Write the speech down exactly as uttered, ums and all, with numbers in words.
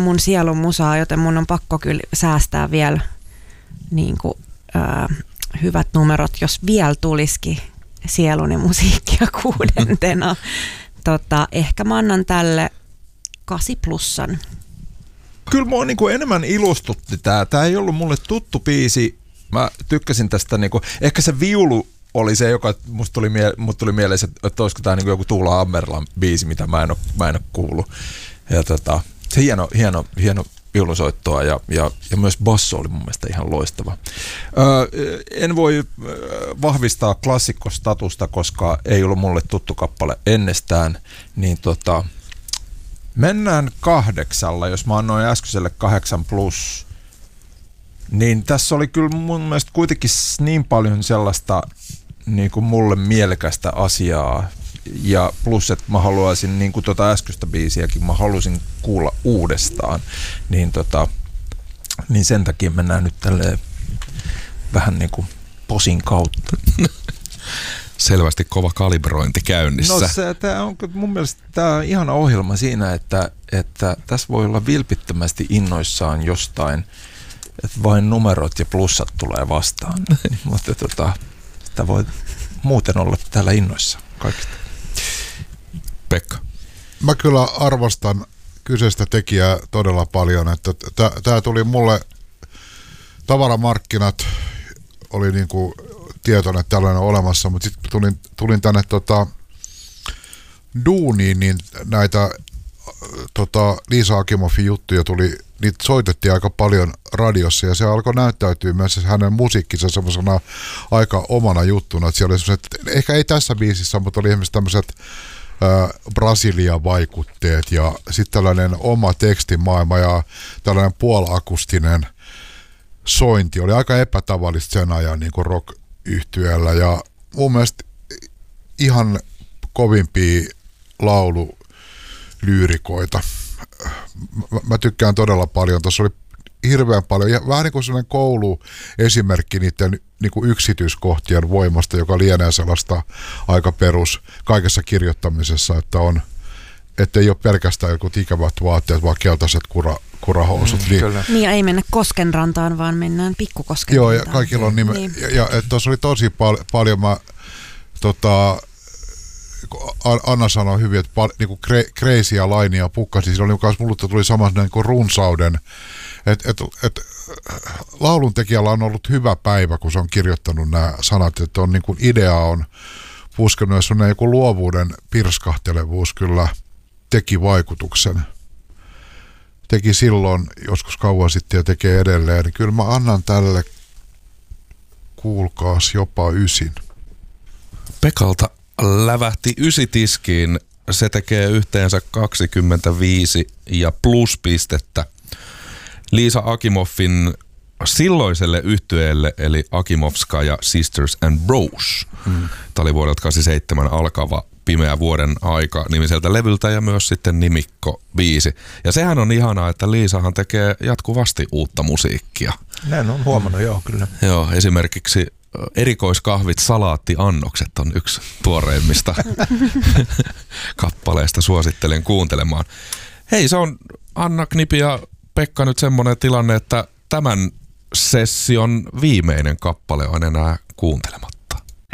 mun sielun musaa, joten mun on pakko kyllä säästää vielä niin kuin, äh, hyvät numerot, jos vielä tulisikin sieluni musiikkia kuudentena. tota, ehkä mä annan tälle kasi plussan. Kyllä mua niinku enemmän ilustutti tää. Tää ei ollut mulle tuttu biisi. Mä tykkäsin tästä niinku, ehkä se viulu oli se, joka musta tuli, mie- mut tuli mieleen, että olisiko tää niinku joku Tuula Ammerlan biisi, mitä mä en oo, mä en oo kuullut. Ja tota, se hieno, hieno, hieno viulusoittoa ja, ja, ja myös basso oli mun mielestä ihan loistava. Öö, en voi vahvistaa klassikkostatusta, koska ei ollut mulle tuttu kappale ennestään, niin tota, mennään kahdeksalla, jos mä annoin äskeiselle kahdeksan plus, niin tässä oli kyllä mun mielestä kuitenkin niin paljon sellaista niin kuin mulle mielekästä asiaa, ja plus, että mä haluaisin, niin kuin tuota äskeistä biisiäkin, mä halusin kuulla uudestaan, niin, tota, niin sen takia mennään nyt tälleen vähän niin kuin posin kautta. Selvästi kova kalibrointi käynnissä. No se, tää on mun mielestä tää on ihana ohjelma siinä, että, että tässä voi olla vilpittömästi innoissaan jostain, että vain numerot ja plussat tulee vastaan. Mutta tota, sitä voi muuten olla täällä innoissaan kaikista. Pekka. Mä kyllä arvostan kyseistä tekijää todella paljon, että tämä tuli mulle, tavaramarkkinat oli niinku tietoinen, että tällainen on olemassa, mutta sitten tulin, tulin tänne tota, duuniin, niin näitä tota, Liisa Akimovin juttuja tuli, niitä soitettiin aika paljon radiossa ja se alkoi näyttäytyä myös hänen musiikkinsa semmoisena aika omana juttuna, että siellä oli semmoiset, ehkä ei tässä biisissä, mutta oli esimerkiksi tämmöiset Brasilia-vaikutteet ja sitten tällainen oma tekstimaailma ja tällainen puolakustinen sointi oli aika epätavallista sen ajan niin kuin rock-yhtyeellä ja mun mielestä ihan kovimpia laululyyrikoita. Mä, mä tykkään todella paljon. Tuossa oli hirveän paljon, ja vähän niin kuin sellainen kouluesimerkki niiden niin kuin yksityiskohtien voimasta, joka lienee sellaista aika perus kaikessa kirjoittamisessa, että on, että ei ole pelkästään joku ikävät vaatteet, vaan keltaiset kura, kurahousut. Mm, niin, niin, ei mennä Koskenrantaan, vaan mennään Pikkukoskenrantaan. Joo, ja kaikilla on nime. Niin. Ja, ja tuossa oli tosi pal- paljon, mä tota, Anna sanoi hyvin, että pal- niinku kreisiä lainia pukkasi. Siinä oli myös mulle tuli sama niinku runsauden, että et, et, laulun tekijällä on ollut hyvä päivä, kun se on kirjoittanut nämä sanat, että on niinku idea on puskenut, ja semmoinen joku luovuuden pirskahtelevuus kyllä teki vaikutuksen. Teki silloin joskus kauan sitten ja tekee edelleen, niin kyllä mä annan tälle, kuulkaas, jopa ysin. Pekalta lävähti ysitiskiin. Se tekee yhteensä kaksikymmentäviisi ja pluspistettä. Liisa Akimovin silloiselle yhtyeelle, eli Akimovskaja Sisters and Bros. Mm. Tämä oli vuodelta kahdeksankymmentäseitsemän alkava Pimeä vuoden aika nimiseltä levyltä ja myös sitten nimikko-biisi. Ja sehän on ihanaa, että Liisahan tekee jatkuvasti uutta musiikkia. Näin on huomannut, joo, kyllä. Joo, esimerkiksi erikoiskahvit, salaattiannokset on yksi tuoreimmista kappaleista. Suosittelen kuuntelemaan. Hei, se on Anna Knipi ja Pekka nyt semmoinen tilanne, että tämän session viimeinen kappale on enää kuuntelematta.